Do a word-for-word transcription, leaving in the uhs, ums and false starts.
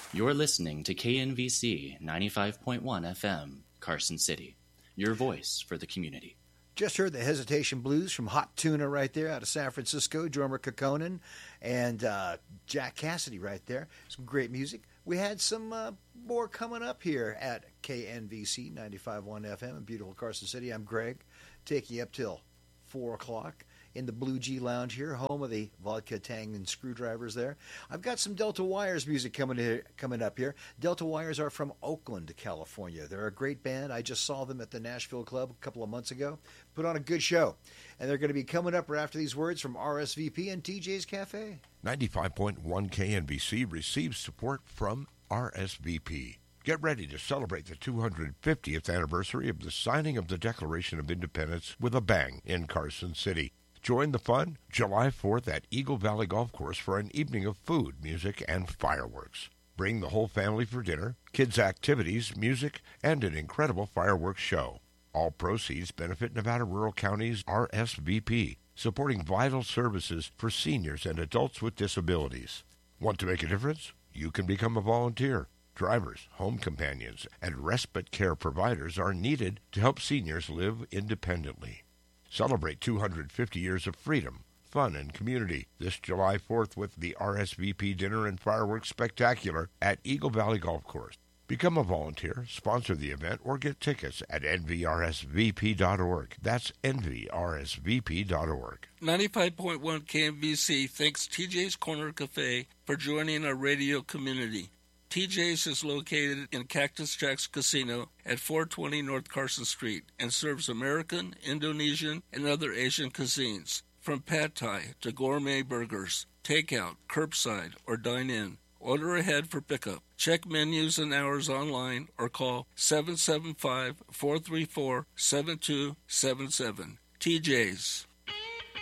You're listening to K N V C ninety-five point one F M, Carson City. Your voice for the community. Just heard the Hesitation Blues from Hot Tuna right there out of San Francisco, drummer Kekkonen, and uh, Jack Cassidy right there. Some great music. We had some uh, more coming up here at K N V C ninety-five point one F M in beautiful Carson City. I'm Greg, taking you up till four o'clock in the Blue G Lounge here, home of the Vodka Tang and Screwdrivers there. I've got some Delta Wires music coming here, coming up here. Delta Wires are from Oakland, California. They're a great band. I just saw them at the Nashville Club a couple of months ago. Put on a good show. And they're going to be coming up right after these words from R S V P and T J's Cafe. ninety-five point one K N B C receives support from R S V P. Get ready to celebrate the two hundred fiftieth anniversary of the signing of the Declaration of Independence with a bang in Carson City. Join the fun July fourth at Eagle Valley Golf Course for an evening of food, music, and fireworks. Bring the whole family for dinner, kids' activities, music, and an incredible fireworks show. All proceeds benefit Nevada Rural County's R S V P, supporting vital services for seniors and adults with disabilities. Want to make a difference? You can become a volunteer. Drivers, home companions, and respite care providers are needed to help seniors live independently. Celebrate two hundred fifty years of freedom, fun, and community this July fourth with the R S V P Dinner and Fireworks Spectacular at Eagle Valley Golf Course. Become a volunteer, sponsor the event, or get tickets at N V R S V P dot org. That's N V R S V P dot org. ninety-five point one K N V C thanks T J's Corner Cafe for joining our radio community. T J's is located in Cactus Jack's Casino at four twenty North Carson Street and serves American, Indonesian, and other Asian cuisines, from pad thai to gourmet burgers, takeout, curbside, or dine-in. Order ahead for pickup. Check menus and hours online or call seven seven five, four three four, seven two seven seven. T J's.